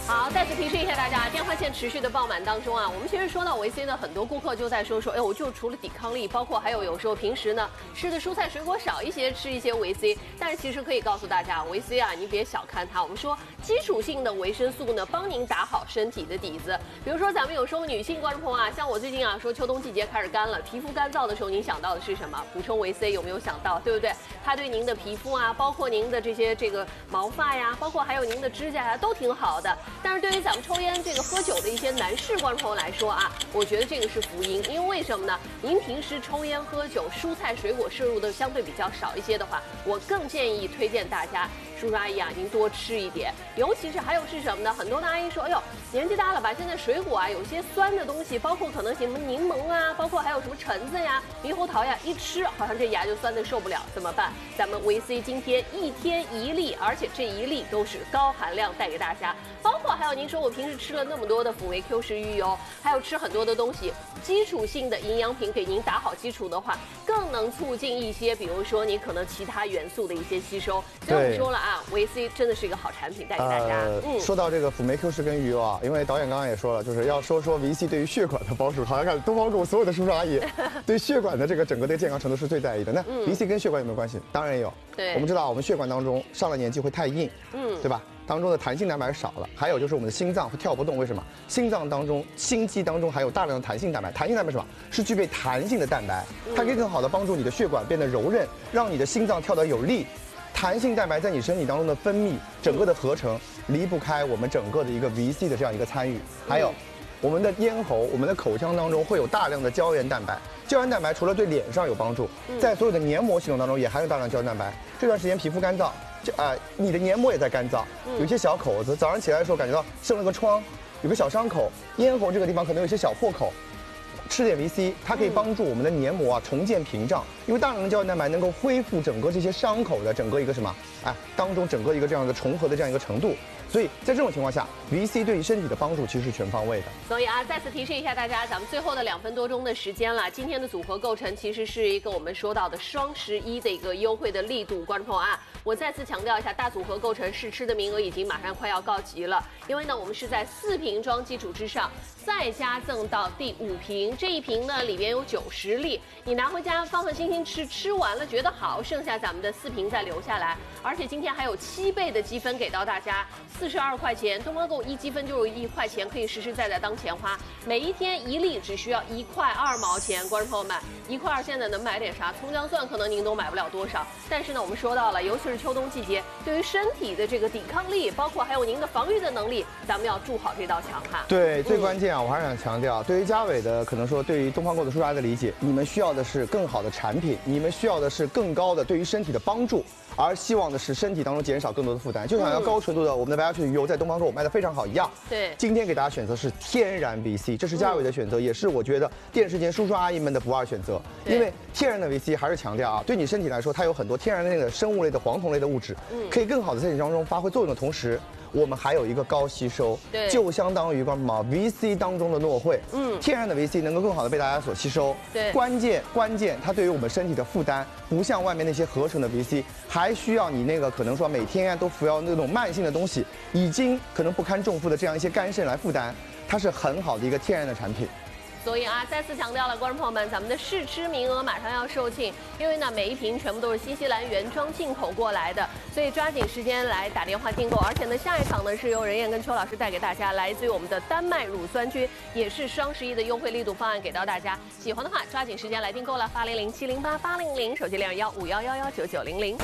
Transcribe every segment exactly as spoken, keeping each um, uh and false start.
好，再次提示一下大家，电话线持续的爆满当中啊，我们其实说到维 C 呢，很多顾客就在说说，哎，我就除了抵抗力，包括还有有时候平时呢吃的蔬菜水果少一些，吃一些维 C。但是其实可以告诉大家，维 C 啊，你别小看它。我们说基础性的维生素呢，帮您打好身体的底子。比如说咱们有时候女性观众朋友啊，像我最近啊说秋冬季节开始干了，皮肤干燥的时候，您想到的是什么？补充维 C 有没有想到？对不对？它对您的皮肤啊，包括您的这些这个毛发呀，包括还有您的指甲呀，都挺好的。但是对于咱们抽烟这个喝酒的一些男士观众朋友来说啊，我觉得这个是福音，因为为什么呢？您平时抽烟喝酒，蔬菜水果摄入的相对比较少一些的话，我更建议推荐大家。叔叔阿姨啊，您多吃一点，尤其是还有是什么呢？很多的阿姨说，哎呦，年纪大了吧，现在水果啊有些酸的东西，包括可能什么柠檬啊，包括还有什么橙子呀、猕猴桃呀，一吃好像这牙就酸的受不了，怎么办？咱们维 C 今天一天一粒，而且这一粒都是高含量带给大家，包括还有您说我平时吃了那么多的辅酶 Q 十鱼油，还有吃很多的东西，基础性的营养品给您打好基础的话，更能促进一些，比如说你可能其他元素的一些吸收。所以我们说了啊。维 C 真的是一个好产品，带给大家。 呃、嗯，说到这个辅酶 Q 十跟鱼油啊，因为导演刚刚也说了，就是要说说维 C 对于血管的帮助。好像看东方购所有的叔叔阿姨对血管的这个整个的健康程度是最在意的。那维 C 跟血管有没有关系？当然有。 对， 我们知道我们血管当中上了年纪会太硬，嗯，对吧？当中的弹性蛋白少了，还有就是我们的心脏会跳不动，为什么？心脏当中、心肌当中还有大量的弹性蛋白。弹性蛋白是什么？是具备弹性的蛋白，它可以更好的帮助你的血管变得柔韧，让你的心脏跳得有力。弹性蛋白在你身体当中的分泌，整个的合成离不开我们整个的一个 维 C 的这样一个参与。还有，我们的咽喉、我们的口腔当中会有大量的胶原蛋白。胶原蛋白除了对脸上有帮助，在所有的黏膜系统当中也含有大量胶原蛋白。这段时间皮肤干燥，这啊、呃，你的黏膜也在干燥，有一些小口子，早上起来的时候感觉到生了个疮，有个小伤口，咽喉这个地方可能有一些小破口。吃点维 C， 它可以帮助我们的黏膜啊重建屏障，因为大量的胶原蛋白能够恢复整个这些伤口的整个一个什么，哎，当中整个一个这样的重合的这样一个程度。所以在这种情况下，维 C 对于身体的帮助其实是全方位的。 所以啊，再次提示一下大家，咱们最后的两分多钟的时间了，今天的组合构成其实是一个我们说到的双十一的一个优惠的力度，观众朋友啊，我再次强调一下，大组合构成试吃的名额已经马上快要告急了，因为呢，我们是在四瓶装基础之上，再加赠到第五瓶，这一瓶呢里边有九十粒，你拿回家放放心心吃，吃完了觉得好，剩下咱们的四瓶再留下来，而且今天还有七倍的积分给到大家。四十二块钱，东方购一积分就是一块钱，可以实实在在当钱花。每一天一粒只需要一块二毛钱，观众朋友们，一块二现在能买点啥？葱姜蒜可能您都买不了多少。但是呢，我们说到了，尤其是秋冬季节，对于身体的这个抵抗力，包括还有您的防御的能力，咱们要筑好这道墙哈。 对，最关键啊，我还是想强调，对于嘉伟的可能说，对于东方购的叔叔阿姨的理解，你们需要的是更好的产品，你们需要的是更高的对于身体的帮助。而希望的是身体当中减少更多的负担，就像要高纯度的我们的白牙雀鱼油在东方购卖的非常好一样。 对， 今天给大家选择是天然维 C， 这是嘉伟的选择，也是我觉得电视前叔叔阿姨们的不二选择。因为天然的维 C 还是强调啊，对你身体来说，它有很多天然的那个生物类的黄酮类的物质，可以更好的在你当中发挥作用的同时。我们还有一个高吸收， 对， 就相当于什么 维 C 当中的诺慧，嗯，天然的维 C 能够更好的被大家所吸收， 对， 关键关键它对于我们身体的负担，不像外面那些合成的 维 C， 还需要你那个可能说每天啊都服药那种慢性的东西，已经可能不堪重负的这样一些肝肾来负担，它是很好的一个天然的产品。 所以啊，再次强调了，观众朋友们，咱们的试吃名额马上要售罄，因为呢，每一瓶全部都是新西兰原装进口过来的，所以抓紧时间来打电话订购。而且呢，下一场呢是由任燕跟邱老师带给大家，来自于我们的丹麦乳酸菌，也是双十一的优惠力度方案给到大家。喜欢的话，抓紧时间来订购了，八零零七零八八零零，手机零二幺五幺幺幺九九零零。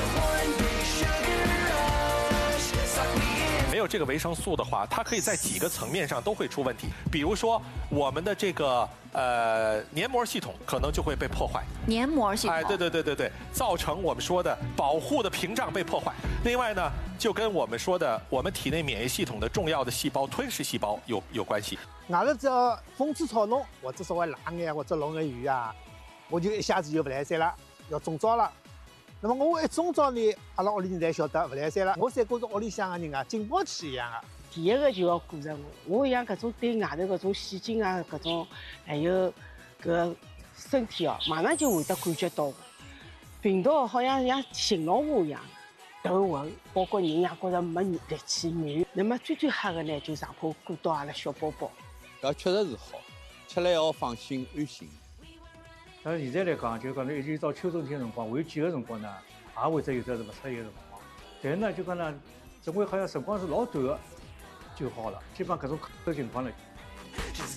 没有这个维生素的话，它可以在几个层面上都会出问题。比如说，我们的这个呃黏膜系统可能就会被破坏。 黏膜系统， 哎，对对对对对，造成我们说的保护的屏障被破坏。另外呢，就跟我们说的我们体内免疫系统的重要的细胞吞噬细胞有有关系。 外头只要风吹草动，或者稍微冷眼或者落个雨啊，我就一下子就不来塞了，要中招了。那么我一中招呢，阿拉屋里人才晓得不来塞了。我才觉着屋里向个人啊，警报器一样的。 第一个就要顾着我，我像搿种对外头搿种细菌啊，搿种还有搿身体哦，马上就会得感觉到，病毒好像像信号码一样。 头昏，包括人也觉着没力气软。那么最最吓的呢，就上坡顾到阿拉小宝宝。 搿确实是好，吃了要放心安心。 但是现在来讲，就讲呢，一直到秋冬天辰光，还有几个辰光呢，也会得有得是勿适宜的辰光。但是呢，就讲呢，总归好像辰光是老短的就好了，基本上搿种口头情况了。